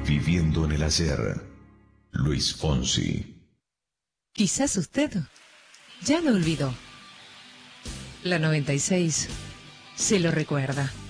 Viviendo en el ayer. Luis Fonsi. Quizás usted ya lo olvidó. La 96 se lo recuerda.